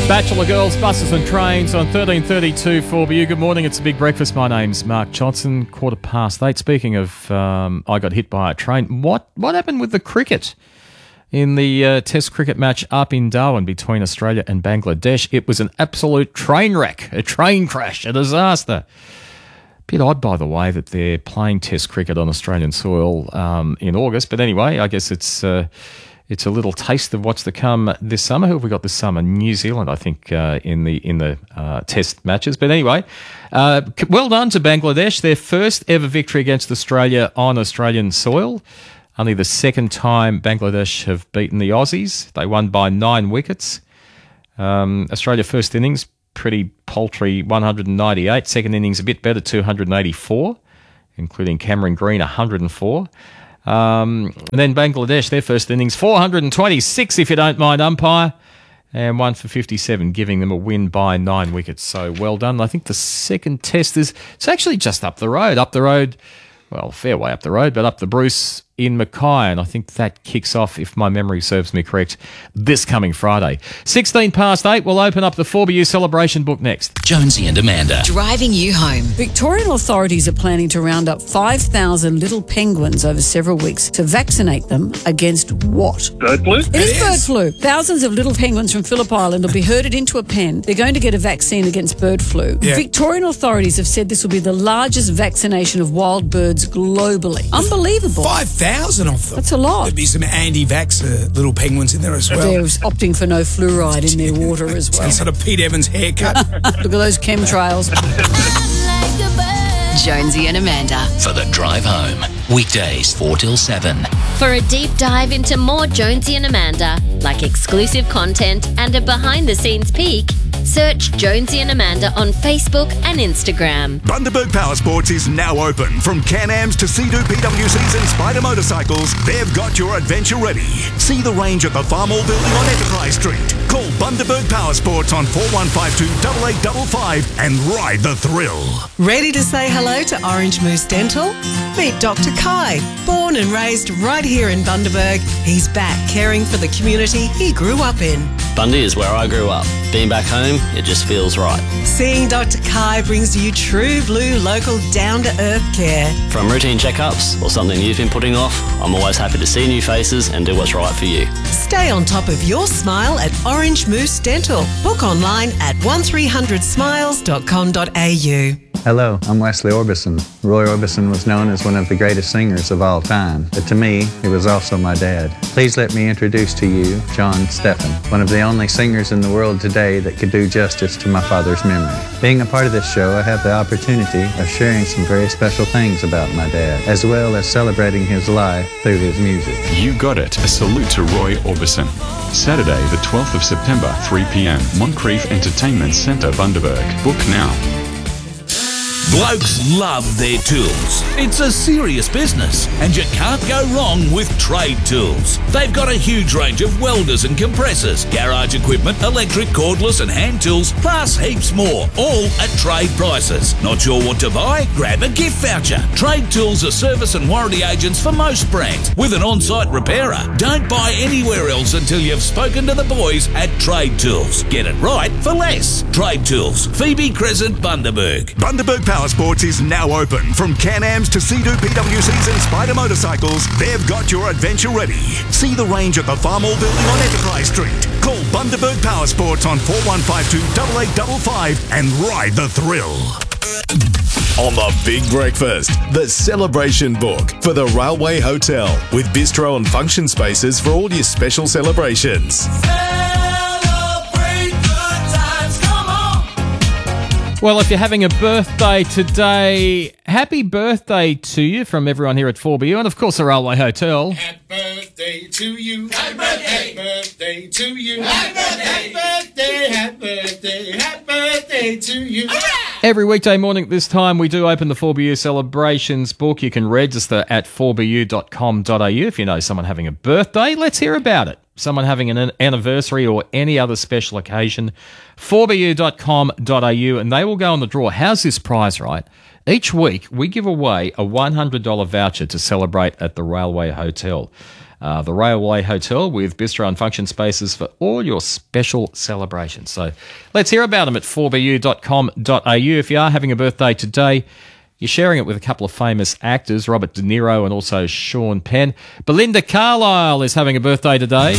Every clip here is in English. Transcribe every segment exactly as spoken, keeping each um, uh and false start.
Bachelor Girls, Buses and Trains on thirteen thirty-two four B U. Good morning, it's a big breakfast. My name's Mark Johnson, quarter past eight. Speaking of, um, I got hit by a train. What what happened with the cricket in the uh, Test cricket match up in Darwin between Australia and Bangladesh? It was an absolute train wreck, a train crash, a disaster. Bit odd, by the way, that they're playing Test cricket on Australian soil um, in August. But anyway, I guess it's... Uh, It's a little taste of what's to come this summer. Who have we got this summer? New Zealand, I think, uh, in the in the uh, Test matches. But anyway, uh, well done to Bangladesh. Their first ever victory against Australia on Australian soil. Only the second time Bangladesh have beaten the Aussies. They won by nine wickets. Um, Australia first innings, pretty paltry, one hundred ninety-eight. Second innings, a bit better, two hundred eighty-four, including Cameron Green, one hundred four. Um, and then Bangladesh, their first innings, four hundred twenty-six, if you don't mind, umpire, and one for fifty-seven, giving them a win by nine wickets. So well done. I think the second test is, it's actually just up the road, up the road, well, fair way up the road, but up the Bruce in Mackay, and I think that kicks off, if my memory serves me correct, this coming Friday. sixteen past eight, we'll open up the four B U celebration book next. Jonesy and Amanda. Driving you home. Victorian authorities are planning to round up five thousand little penguins over several weeks to vaccinate them against what? Bird flu? It is bird flu. Thousands of little penguins from Phillip Island will be herded into a pen. They're going to get a vaccine against bird flu. Yeah. Victorian authorities have said this will be the largest vaccination of wild birds globally. Unbelievable. five thousand of them. That's a lot. There'd be some anti-vaxxer little penguins in there as well. They're opting for no fluoride in their water as well. Some sort of Pete Evans haircut. Look at those chemtrails. Jonesy and Amanda. For the drive home. Weekdays four till seven. For a deep dive into more Jonesy and Amanda, like exclusive content and a behind-the-scenes peek, search Jonesy and Amanda on Facebook and Instagram. Bundaberg Power Sports is now open. From Can-Ams to Sea-Doo P W Cs and Spider motorcycles, they've got your adventure ready. See the range at the Farmall Building on Enterprise Street. Call Bundaberg Power Sports on four one five two, eight eight five five and ride the thrill. Ready to say hello to Orange Moose Dental? Meet Doctor Kai. Born and raised right here in Bundaberg, he's back caring for the community he grew up in. Bundy is where I grew up. Being back home, it just feels right. Seeing Doctor Kai brings you true blue local down-to-earth care. From routine checkups or something you've been putting off, I'm always happy to see new faces and do what's right for you. Stay on top of your smile at Orange Moose Dental. Book online at one three hundred smiles dot com dot a u. Hello, I'm Wesley Orbison. Roy Orbison was known as one of the greatest singers of all time, but to me, he was also my dad. Please let me introduce to you John Steffen, one of the only singers in the world today that could do justice to my father's memory. Being a part of this show, I have the opportunity of sharing some very special things about my dad, as well as celebrating his life through his music. You got it. A salute to Roy Orbison. Saturday, the twelfth of September, three p.m, Moncrief Entertainment Centre, Bundaberg. Book now. Blokes love their tools. It's a serious business, and you can't go wrong with Trade Tools. They've got a huge range of welders and compressors, garage equipment, electric, cordless and hand tools, plus heaps more, all at trade prices. Not sure what to buy? Grab a gift voucher. Trade Tools are service and warranty agents for most brands, with an on-site repairer. Don't buy anywhere else until you've spoken to the boys at Trade Tools. Get it right for less. Trade Tools, Phoebe Crescent, Bundaberg. Bundaberg Power Sports is now open. From Can-Ams to Sea-Doo P W Cs and Spider motorcycles, they've got your adventure ready. See the range at the Farmall Building on Enterprise Street. Call Bundaberg Power Sports on four one five two, eight eight five five and ride the thrill. On the Big Breakfast, the celebration book for the Railway Hotel with bistro and function spaces for all your special celebrations. Well, if you're having a birthday today, happy birthday to you from everyone here at four B U and, of course, the Railway Hotel. Happy birthday to you. Happy birthday. Happy birthday to you. Happy birthday. Happy birthday. Happy birthday. Happy birthday to you. Every weekday morning at this time, we do open the four B U Celebrations book. You can register at four b u dot com dot a u if you know someone having a birthday. Let's hear about it. Someone having an anniversary or any other special occasion, four b u dot com dot a u, and they will go on the draw. How's this prize, right? Each week, we give away a one hundred dollars voucher to celebrate at the Railway Hotel. Uh, the Railway Hotel with bistro and function spaces for all your special celebrations. So let's hear about them at four b u dot com dot a u. If you are having a birthday today, you're sharing it with a couple of famous actors, Robert De Niro and also Sean Penn. Belinda Carlisle is having a birthday today.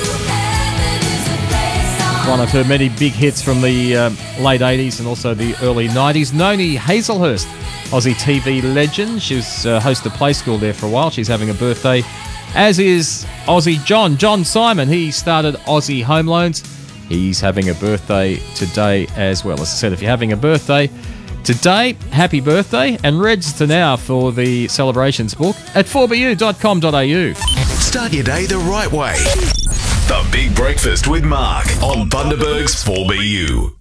One of her many big hits from the um, late eighties and also the early nineties. Noni Hazelhurst, Aussie T V legend. She was uh, host of Play School there for a while. She's having a birthday. As is Aussie John, John Simon. He started Aussie Home Loans. He's having a birthday today as well. As I said, if you're having a birthday today, happy birthday. And register now for the celebrations book at four b u dot com dot a u. Start your day the right way. The Big Breakfast with Mark on Bundaberg's four B U.